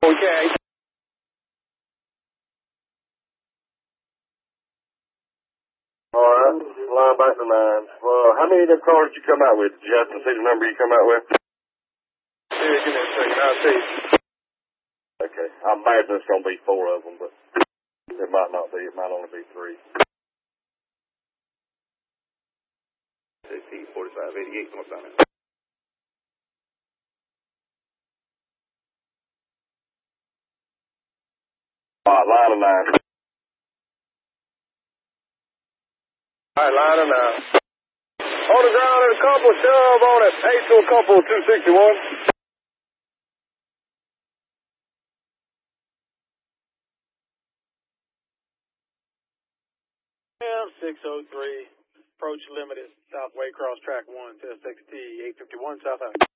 Okay. Alright, line back to 9. How many of them cars did you come out with? Did you happen to see the number you come out with? Yeah, give me a second. I'll see. Okay, I imagine it's going to be 4 of them, but it might not be. It might only be 3. 16, 45, 88, what's on it? Alright, line of 9. Alright, line of 9. On the ground and a couple, shove on it. 8 to a couple, 261. M603, approach limited, Southway, cross track 1, test XT, 851, South Avenue.